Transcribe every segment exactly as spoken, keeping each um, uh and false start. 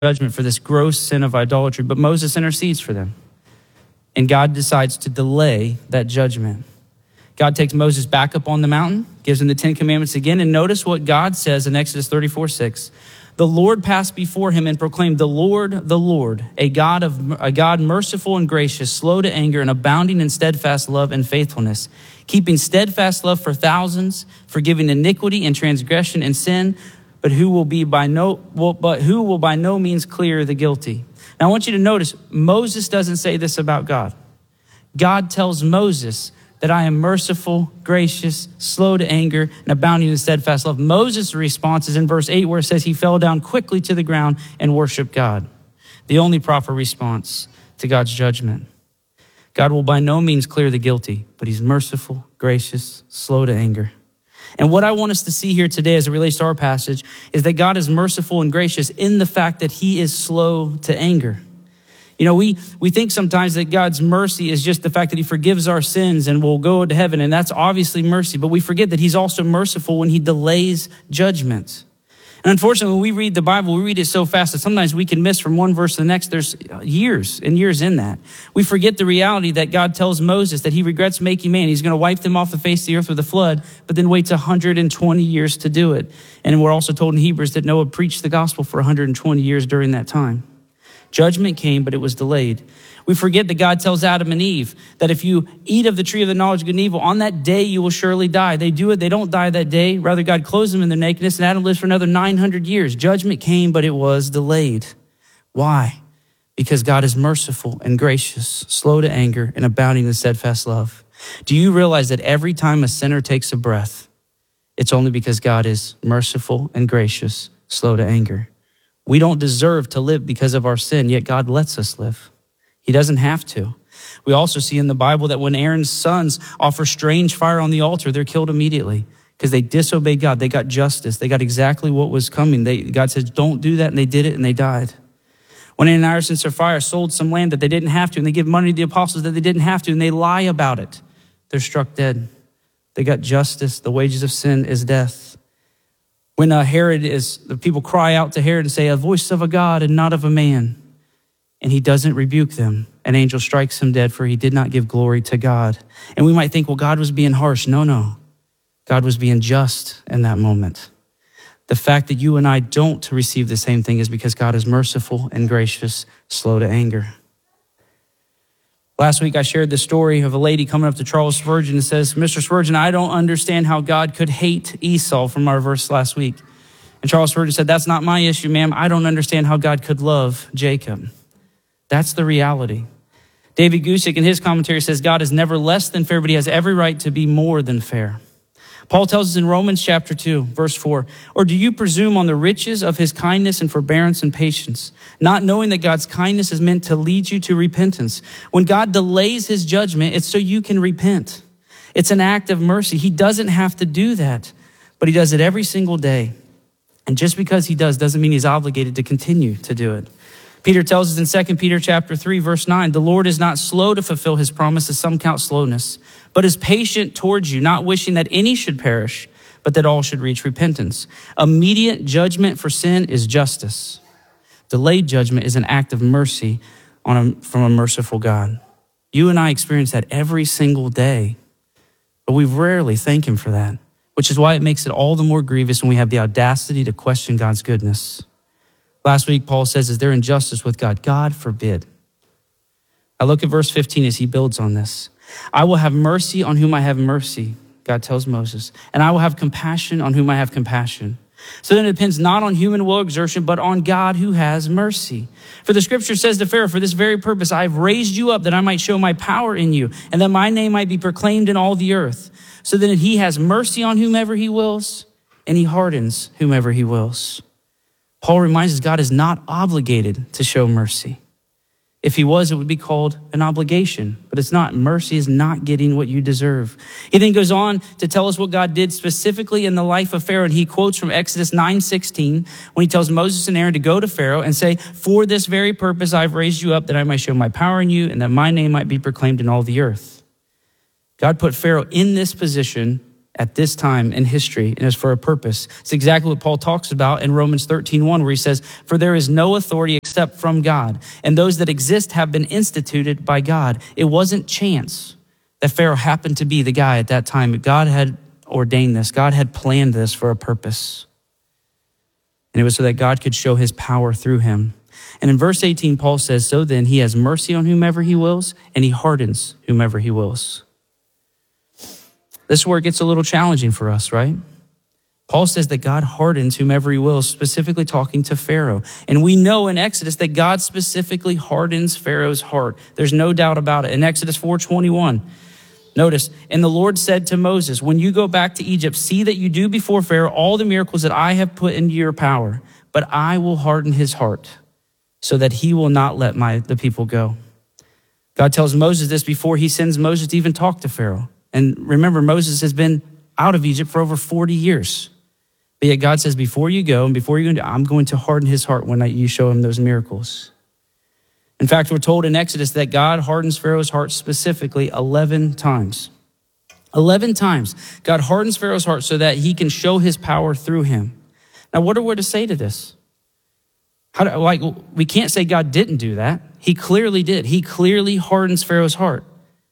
judgment for this gross sin of idolatry, but Moses intercedes for them. And God decides to delay that judgment. God takes Moses back up on the mountain, gives him the Ten Commandments again, and notice what God says in Exodus thirty-four six. The Lord passed before him and proclaimed, the Lord, the Lord, a God of a God merciful and gracious, slow to anger and abounding in steadfast love and faithfulness, keeping steadfast love for thousands, forgiving iniquity and transgression and sin, but who will be by no will, but who will by no means clear the guilty. Now I want you to notice, Moses doesn't say this about God. God tells Moses that I am merciful, gracious, slow to anger, and abounding in steadfast love. Moses' response is in verse eight, where it says he fell down quickly to the ground and worshiped God. The only proper response to God's judgment. God will by no means clear the guilty, but he's merciful, gracious, slow to anger. And what I want us to see here today as it relates to our passage is that God is merciful and gracious in the fact that he is slow to anger. You know, we, we think sometimes that God's mercy is just the fact that he forgives our sins and we'll go to heaven, and that's obviously mercy, but we forget that he's also merciful when he delays judgment. And unfortunately, when we read the Bible, we read it so fast that sometimes we can miss from one verse to the next. There's years and years in that. We forget the reality that God tells Moses that he regrets making man. He's going to wipe them off the face of the earth with a flood, but then waits one hundred twenty years to do it. And we're also told in Hebrews that Noah preached the gospel for one hundred twenty years during that time. Judgment came, but it was delayed. We forget that God tells Adam and Eve that if you eat of the tree of the knowledge of good and evil, on that day you will surely die. They do it. They don't die that day. Rather, God clothes them in their nakedness, and Adam lives for another nine hundred years. Judgment came, but it was delayed. Why? Because God is merciful and gracious, slow to anger, and abounding in steadfast love. Do you realize that every time a sinner takes a breath, it's only because God is merciful and gracious, slow to anger? We don't deserve to live because of our sin, yet God lets us live. He doesn't have to. We also see in the Bible that when Aaron's sons offer strange fire on the altar, they're killed immediately because they disobeyed God. They got justice. They got exactly what was coming. They, God said, don't do that, and they did it, and they died. When Ananias and Sapphira sold some land that they didn't have to, and they give money to the apostles that they didn't have to, and they lie about it, they're struck dead. They got justice. The wages of sin is death. When uh, Herod is, the people cry out to Herod and say, a voice of a God and not of a man. And he doesn't rebuke them. An angel strikes him dead, for he did not give glory to God. And we might think, well, God was being harsh. No, no. God was being just in that moment. The fact that you and I don't receive the same thing is because God is merciful and gracious, slow to anger. Last week, I shared the story of a lady coming up to Charles Spurgeon and says, Mister Spurgeon, I don't understand how God could hate Esau from our verse last week. And Charles Spurgeon said, that's not my issue, ma'am. I don't understand how God could love Jacob. That's the reality. David Gusick in his commentary says, God is never less than fair, but he has every right to be more than fair. Paul tells us in Romans chapter two, verse four, or do you presume on the riches of his kindness and forbearance and patience, not knowing that God's kindness is meant to lead you to repentance? When God delays his judgment, it's so you can repent. It's an act of mercy. He doesn't have to do that, but he does it every single day. And just because he does doesn't mean he's obligated to continue to do it. Peter tells us in Second Peter chapter three, verse nine, the Lord is not slow to fulfill his promise, as some count slowness, but is patient towards you, not wishing that any should perish, but that all should reach repentance. Immediate judgment for sin is justice. Delayed judgment is an act of mercy on a, from a merciful God. You and I experience that every single day, but we rarely thank him for that, which is why it makes it all the more grievous when we have the audacity to question God's goodness. Last week, Paul says, is there injustice with God? God forbid. I look at verse fifteen as he builds on this. I will have mercy on whom I have mercy, God tells Moses, and I will have compassion on whom I have compassion. So then it depends not on human will exertion, but on God who has mercy. For the scripture says to Pharaoh, for this very purpose I have raised you up, that I might show my power in you, and that my name might be proclaimed in all the earth. So then he has mercy on whomever he wills, and he hardens whomever he wills. Paul reminds us God is not obligated to show mercy. If he was, it would be called an obligation, but it's not. Mercy is not getting what you deserve. He then goes on to tell us what God did specifically in the life of Pharaoh. And he quotes from Exodus nine sixteen when he tells Moses and Aaron to go to Pharaoh and say, for this very purpose, I've raised you up that I might show my power in you and that my name might be proclaimed in all the earth. God put Pharaoh in this position at this time in history, and is for a purpose. It's exactly what Paul talks about in Romans thirteen one, where he says, for there is no authority except from God, and those that exist have been instituted by God. It wasn't chance that Pharaoh happened to be the guy at that time. God had ordained this. God had planned this for a purpose. And it was so that God could show his power through him. And in verse eighteen, Paul says, so then he has mercy on whomever he wills, and he hardens whomever he wills. This is where it gets a little challenging for us, right? Paul says that God hardens whomever he wills, specifically talking to Pharaoh. And we know in Exodus that God specifically hardens Pharaoh's heart. There's no doubt about it. In Exodus four twenty-one, notice, and the Lord said to Moses, when you go back to Egypt, see that you do before Pharaoh all the miracles that I have put into your power, but I will harden his heart so that he will not let my the people go. God tells Moses this before he sends Moses to even talk to Pharaoh. And remember, Moses has been out of Egypt for over forty years. But yet God says, before you go and before you go, I'm going to harden his heart when you show him those miracles. In fact, we're told in Exodus that God hardens Pharaoh's heart specifically eleven times. eleven times. God hardens Pharaoh's heart so that he can show his power through him. Now, what are we to say to this? How do, like, we can't say God didn't do that. He clearly did. He clearly hardens Pharaoh's heart.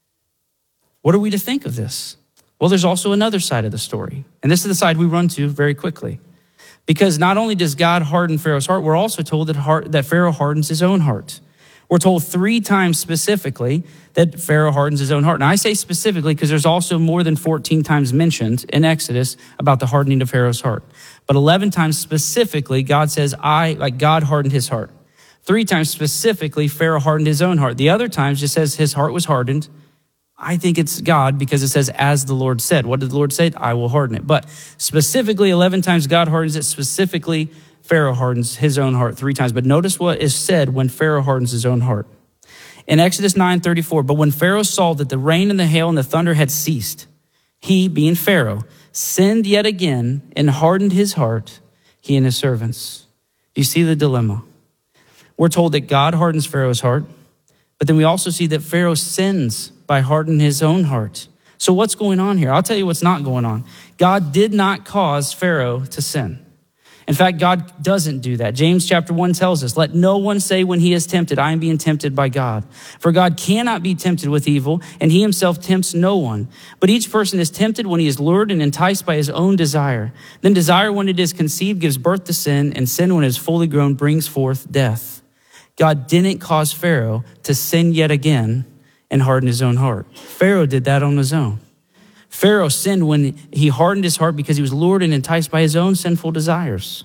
What are we to think of this? Well, there's also another side of the story. And this is the side we run to very quickly. Because not only does God harden Pharaoh's heart, we're also told that, heart, that Pharaoh hardens his own heart. We're told three times specifically that Pharaoh hardens his own heart. Now, I say specifically because there's also more than fourteen times mentioned in Exodus about the hardening of Pharaoh's heart. But eleven times specifically, God says, I, like God hardened his heart. Three times specifically, Pharaoh hardened his own heart. The other times just says his heart was hardened. I think it's God because it says, as the Lord said. What did the Lord say? I will harden it. But specifically, eleven times God hardens it. Specifically, Pharaoh hardens his own heart three times. But notice what is said when Pharaoh hardens his own heart. In Exodus nine thirty-four, but when Pharaoh saw that the rain and the hail and the thunder had ceased, he, being Pharaoh, sinned yet again and hardened his heart, he and his servants. You see the dilemma. We're told that God hardens Pharaoh's heart, but then we also see that Pharaoh sins by hardening his own heart. So what's going on here? I'll tell you what's not going on. God did not cause Pharaoh to sin. In fact, God doesn't do that. James chapter one tells us, let no one say when he is tempted, I am being tempted by God. For God cannot be tempted with evil, and he himself tempts no one. But each person is tempted when he is lured and enticed by his own desire. Then desire, when it is conceived, gives birth to sin, and sin, when it is fully grown, brings forth death. God didn't cause Pharaoh to sin yet again and harden his own heart. Pharaoh did that on his own. Pharaoh sinned when he hardened his heart because he was lured and enticed by his own sinful desires.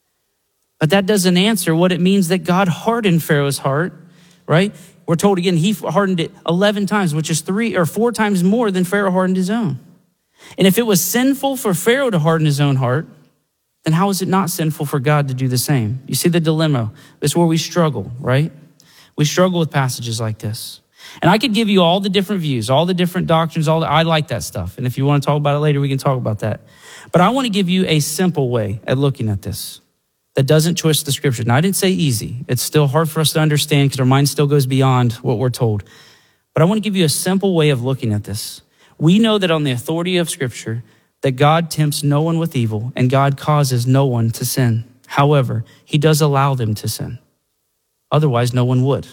But that doesn't answer what it means that God hardened Pharaoh's heart, right? We're told again, he hardened it eleven times, which is three or four times more than Pharaoh hardened his own. And if it was sinful for Pharaoh to harden his own heart, then how is it not sinful for God to do the same? You see the dilemma. This is where we struggle, right? We struggle with passages like this. And I could give you all the different views, all the different doctrines, all the, I like that stuff. And if you want to talk about it later, we can talk about that. But I want to give you a simple way at looking at this that doesn't twist the scripture. Now, I didn't say easy. It's still hard for us to understand because our mind still goes beyond what we're told. But I want to give you a simple way of looking at this. We know that on the authority of scripture, that God tempts no one with evil and God causes no one to sin. However, he does allow them to sin. Otherwise, no one would.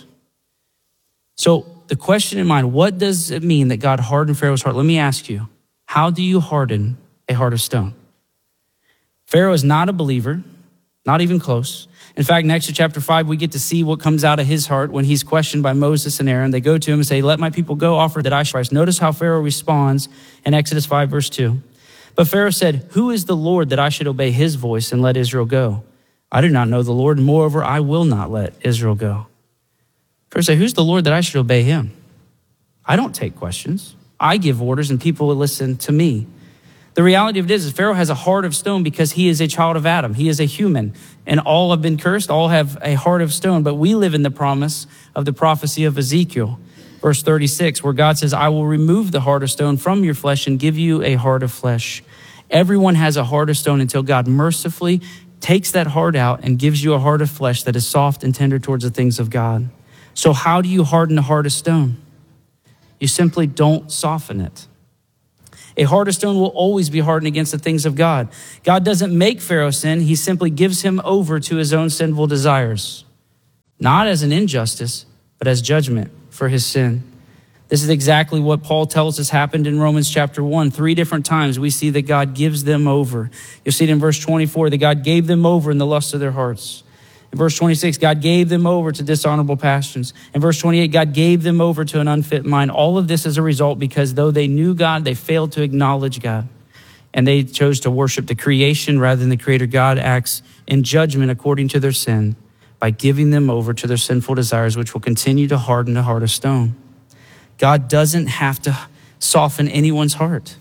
So the question in mind, what does it mean that God hardened Pharaoh's heart? Let me ask you, how do you harden a heart of stone? Pharaoh is not a believer, not even close. In fact, in Exodus chapter five, we get to see what comes out of his heart when he's questioned by Moses and Aaron. They go to him and say, let my people go, offer that I should rise. Notice how Pharaoh responds in Exodus five, verse two. But Pharaoh said, who is the Lord that I should obey his voice and let Israel go? I do not know the Lord, and moreover, I will not let Israel go. Pharaoh said, who's the Lord that I should obey him? I don't take questions. I give orders and people will listen to me. The reality of it is, is Pharaoh has a heart of stone because he is a child of Adam. He is a human and all have been cursed. All have a heart of stone, but we live in the promise of the prophecy of Ezekiel, verse thirty-six, where God says, I will remove the heart of stone from your flesh and give you a heart of flesh. Everyone has a heart of stone until God mercifully takes that heart out and gives you a heart of flesh that is soft and tender towards the things of God. So how do you harden a heart of stone? You simply don't soften it. A heart of stone will always be hardened against the things of God. God doesn't make Pharaoh sin. He simply gives him over to his own sinful desires, not as an injustice, but as judgment for his sin. This is exactly what Paul tells us happened in Romans chapter one. Three different times we see that God gives them over. You'll see it in verse twenty-four, that God gave them over in the lust of their hearts. In verse twenty-six, God gave them over to dishonorable passions. In verse twenty-eight, God gave them over to an unfit mind. All of this is a result because though they knew God, they failed to acknowledge God. And they chose to worship the creation rather than the creator. God acts in judgment according to their sin by giving them over to their sinful desires, which will continue to harden the heart of stone. God doesn't have to soften anyone's heart.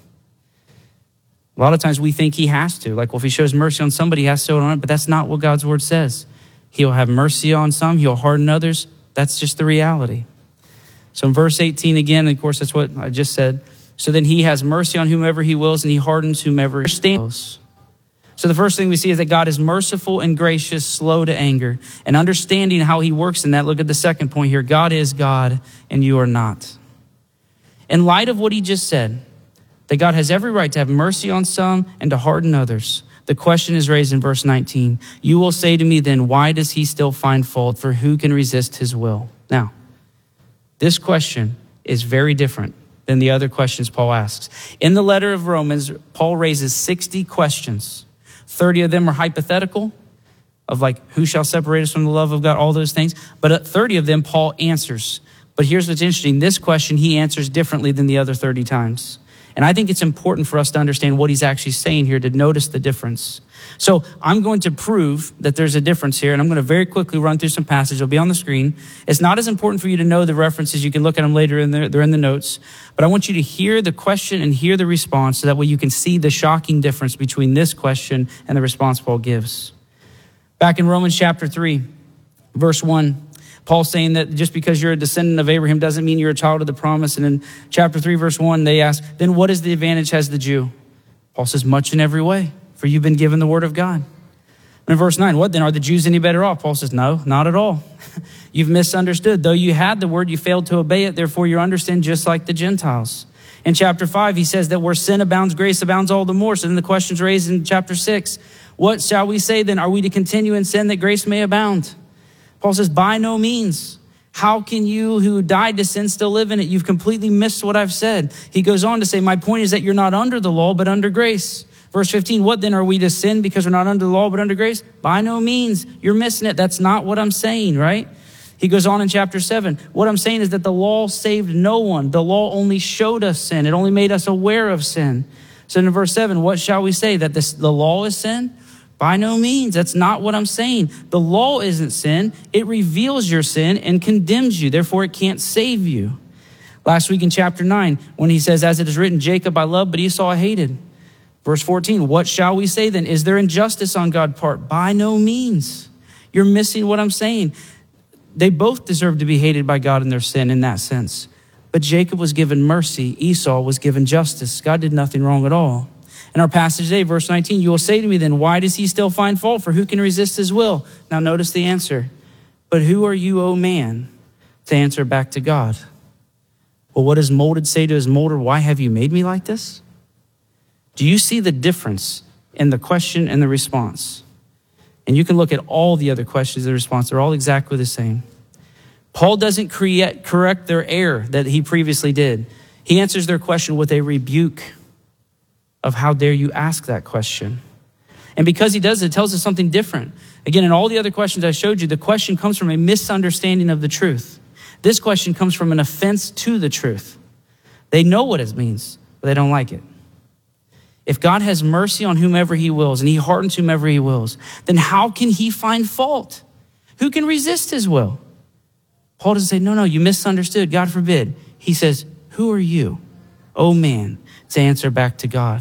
A lot of times we think he has to. Like, well, if he shows mercy on somebody, he has to show it on it. But that's not what God's word says. He'll have mercy on some. He'll harden others. That's just the reality. So in verse eighteen again, of course, that's what I just said. So then he has mercy on whomever he wills, and he hardens whomever he stands. So the first thing we see is that God is merciful and gracious, slow to anger. And understanding how he works in that, look at the second point here. God is God, and you are not. In light of what he just said, that God has every right to have mercy on some and to harden others, the question is raised in verse nineteen. You will say to me then, why does he still find fault? For who can resist his will? Now, this question is very different than the other questions Paul asks. In the letter of Romans, Paul raises sixty questions. thirty of them are hypothetical, of like, who shall separate us from the love of God, all those things. But thirty of them, Paul answers. But here's what's interesting. This question he answers differently than the other thirty times. And I think it's important for us to understand what he's actually saying here, to notice the difference. So I'm going to prove that there's a difference here, and I'm going to very quickly run through some passages. It'll be on the screen. It's not as important for you to know the references. You can look at them later, in there. They're in the notes. But I want you to hear the question and hear the response, so that way you can see the shocking difference between this question and the response Paul gives. Back in Romans chapter three, verse one, Paul's saying that just because you're a descendant of Abraham doesn't mean you're a child of the promise. And in chapter three, verse one, they ask, then what is the advantage has the Jew? Paul says, much in every way, for you've been given the word of God. And in verse nine, what then? Are the Jews any better off? Paul says, no, not at all. You've misunderstood. Though you had the word, you failed to obey it. Therefore, you're understand just like the Gentiles. In chapter five, he says that where sin abounds, grace abounds all the more. So then the question's raised in chapter six. What shall we say then? Are we to continue in sin that grace may abound? Paul says, by no means. How can you who died to sin still live in it? You've completely missed what I've said. He goes on to say, my point is that you're not under the law, but under grace. Verse fifteen, what then? Are we to sin because we're not under the law, but under grace? By no means. You're missing it. That's not what I'm saying, right? He goes on in chapter seven. What I'm saying is that the law saved no one. The law only showed us sin. It only made us aware of sin. So in verse seven, what shall we say? That this, the law is sin? By no means. That's not what I'm saying. The law isn't sin. It reveals your sin and condemns you. Therefore, it can't save you. Last week in chapter nine, when he says, as it is written, Jacob I loved, but Esau I hated. Verse fourteen, what shall we say then? Is there injustice on God's part? By no means. You're missing what I'm saying. They both deserve to be hated by God in their sin in that sense. But Jacob was given mercy. Esau was given justice. God did nothing wrong at all. In our passage today, verse nineteen, you will say to me then, why does he still find fault? For who can resist his will? Now notice the answer. But who are you, O man, to answer back to God? Well, what does molded say to his molder? Why have you made me like this? Do you see the difference in the question and the response? And you can look at all the other questions and the response. They're all exactly the same. Paul doesn't create, correct their error that he previously did. He answers their question with a rebuke of how dare you ask that question. And because he does, it tells us something different. Again, in all the other questions I showed you, the question comes from a misunderstanding of the truth. This question comes from an offense to the truth. They know what it means, but they don't like it. If God has mercy on whomever he wills and he hardens whomever he wills, then how can he find fault? Who can resist his will? Paul doesn't say, no, no, you misunderstood. God forbid. He says, who are you, oh man, to answer back to God?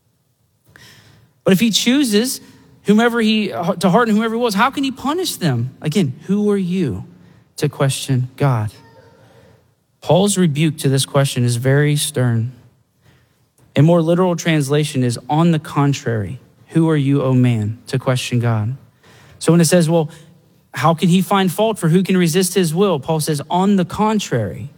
But if he chooses whomever he, to harden whomever he wills, how can he punish them? Again, who are you to question God? Paul's rebuke to this question is very stern. A more literal translation is, on the contrary, who are you, O man, to question God? So when it says, well, how can he find fault? For who can resist his will? Paul says, on the contrary,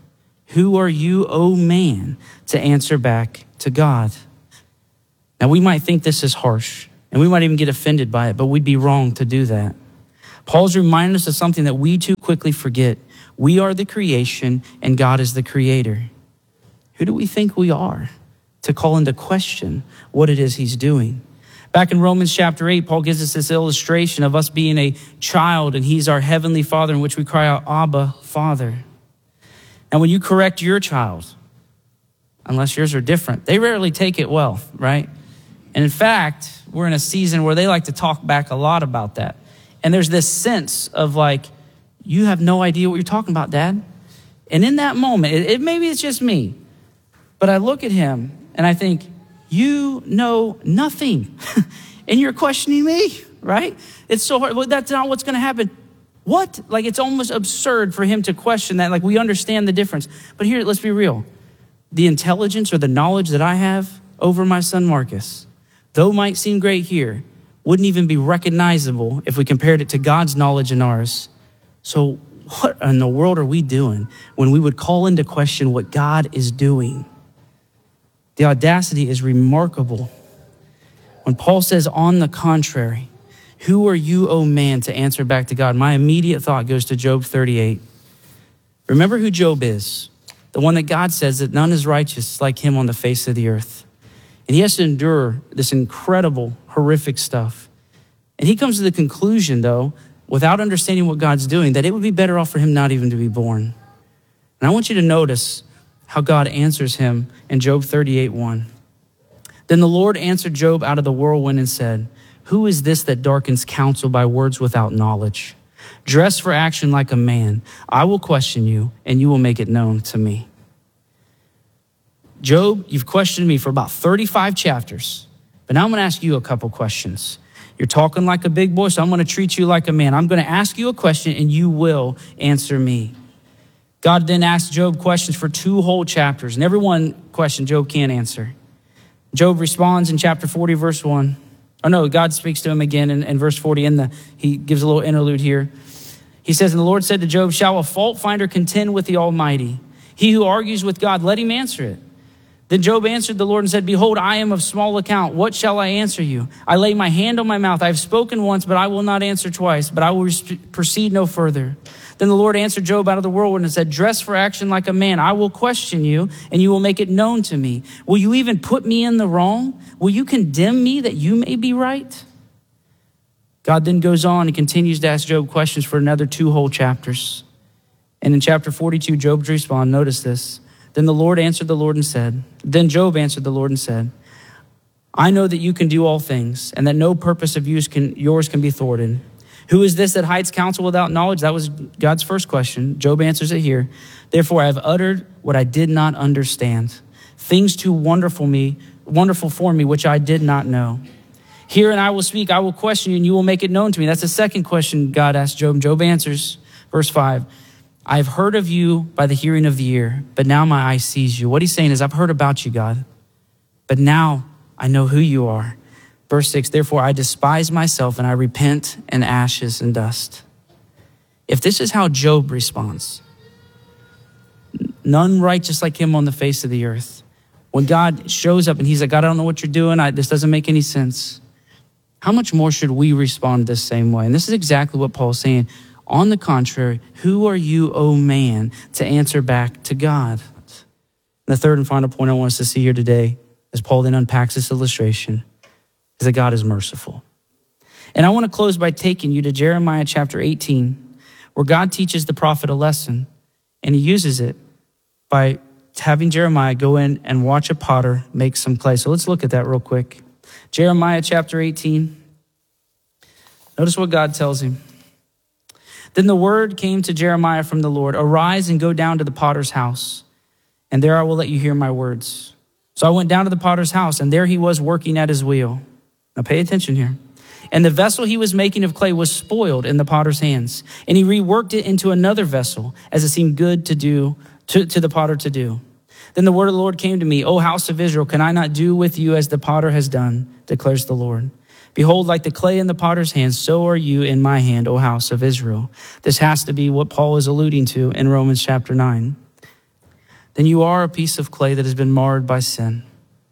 Who are you, O man, to answer back to God? Now, we might think this is harsh, and we might even get offended by it, but we'd be wrong to do that. Paul's reminding us of something that we too quickly forget. We are the creation, and God is the creator. Who do we think we are to call into question what it is he's doing? Back in Romans chapter eight, Paul gives us this illustration of us being a child, and he's our heavenly Father, in which we cry out, Abba, Father. And when you correct your child, unless yours are different, they rarely take it well, right? And in fact, we're in a season where they like to talk back a lot about that. And there's this sense of like, you have no idea what you're talking about, Dad. And in that moment, it, it maybe it's just me, but I look at him and I think, you know nothing. And you're questioning me, right? It's so hard. Well, that's not what's going to happen. What? Like, it's almost absurd for him to question that. Like, we understand the difference. But here, let's be real. The intelligence or the knowledge that I have over my son Marcus, though might seem great here, wouldn't even be recognizable if we compared it to God's knowledge and ours. So what in the world are we doing when we would call into question what God is doing? The audacity is remarkable. When Paul says, on the contrary, who are you, O man, to answer back to God? My immediate thought goes to Job thirty-eight. Remember who Job is, the one that God says that none is righteous like him on the face of the earth. And he has to endure this incredible, horrific stuff. And he comes to the conclusion, though, without understanding what God's doing, that it would be better off for him not even to be born. And I want you to notice how God answers him in Job thirty-eight one. Then the Lord answered Job out of the whirlwind and said, who is this that darkens counsel by words without knowledge? Dress for action like a man. I will question you, and you will make it known to me. Job, you've questioned me for about thirty-five chapters, but now I'm going to ask you a couple questions. You're talking like a big boy, so I'm going to treat you like a man. I'm going to ask you a question, and you will answer me. God then asked Job questions for two whole chapters, and every one question Job can't answer. Job responds in chapter forty, verse one. Oh no, God speaks to him again in, in verse forty. In the, he gives a little interlude here. He says, and the Lord said to Job, shall a fault finder contend with the Almighty? He who argues with God, let him answer it. Then Job answered the Lord and said, behold, I am of small account. What shall I answer you? I lay my hand on my mouth. I have spoken once, but I will not answer twice, but I will proceed no further. Then the Lord answered Job out of the whirlwind and said, dress for action like a man. I will question you, and you will make it known to me. Will you even put me in the wrong? Will you condemn me that you may be right? God then goes on and continues to ask Job questions for another two whole chapters. And in chapter forty-two, Job's response, notice this. Then the Lord answered the Lord and said, then Job answered the Lord and said, I know that you can do all things, and that no purpose of yours can, yours can be thwarted. Who is this that hides counsel without knowledge? That was God's first question. Job answers it here. Therefore, I have uttered what I did not understand, things too wonderful me, wonderful for me, which I did not know. Hear and I will speak. I will question you, and you will make it known to me. That's the second question God asked Job. Job answers, verse five. I have heard of you by the hearing of the ear, but now my eye sees you. What he's saying is, I've heard about you, God, but now I know who you are. Verse six, therefore I despise myself and I repent in ashes and dust. If this is how Job responds, none righteous like him on the face of the earth. When God shows up and he's like, God, I don't know what you're doing. I, this doesn't make any sense. How much more should we respond this same way? And this is exactly what Paul's saying. On the contrary, who are you, O man, to answer back to God? The third and final point I want us to see here today, as Paul then unpacks this illustration, is that God is merciful. And I want to close by taking you to Jeremiah chapter eighteen, where God teaches the prophet a lesson, and he uses it by having Jeremiah go in and watch a potter make some clay. So let's look at that real quick. Jeremiah chapter eighteen. Notice what God tells him. Then the word came to Jeremiah from the Lord, arise and go down to the potter's house, and there I will let you hear my words. So I went down to the potter's house, and there he was working at his wheel. Now pay attention here. And the vessel he was making of clay was spoiled in the potter's hands. And he reworked it into another vessel as it seemed good to do, to, to the potter to do. Then the word of the Lord came to me, O house of Israel, can I not do with you as the potter has done, declares the Lord. Behold, like the clay in the potter's hands, so are you in my hand, O house of Israel. This has to be what Paul is alluding to in Romans chapter nine. then you are a piece of clay that has been marred by sin.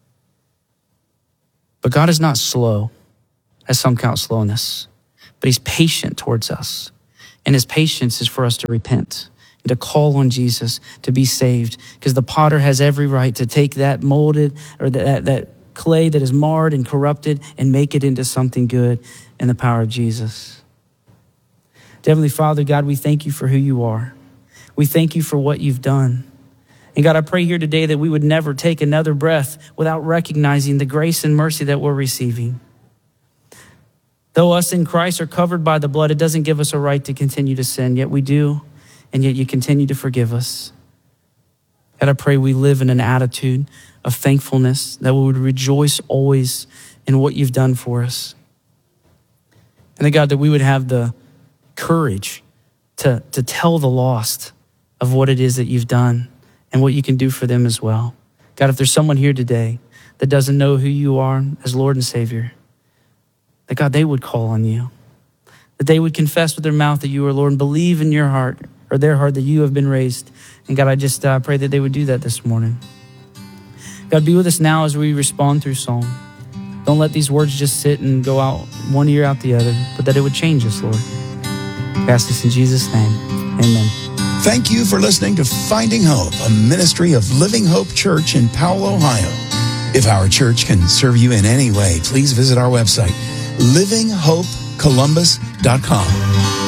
But God is not slow, as some count slowness, but he's patient towards us. And his patience is for us to repent and to call on Jesus to be saved, because the potter has every right to take that molded or that, that clay that is marred and corrupted and make it into something good in the power of Jesus. Heavenly Father, God, we thank you for who you are. We thank you for what you've done. And God, I pray here today that we would never take another breath without recognizing the grace and mercy that we're receiving. Though us in Christ are covered by the blood, it doesn't give us a right to continue to sin, yet we do, and yet you continue to forgive us. God, I pray we live in an attitude of thankfulness, that we would rejoice always in what you've done for us. And that, God, that we would have the courage to, to tell the lost of what it is that you've done and what you can do for them as well. God, if there's someone here today that doesn't know who you are as Lord and Savior, that God, they would call on you, that they would confess with their mouth that you are Lord and believe in your heart or their heart that you have been raised. And God, I just uh, pray that they would do that this morning. God, be with us now as we respond through song. Don't let these words just sit and go out one ear out the other, but that it would change us, Lord. We ask this in Jesus' name, amen. Thank you for listening to Finding Hope, a ministry of Living Hope Church in Powell, Ohio. If our church can serve you in any way, please visit our website, living hope columbus dot com.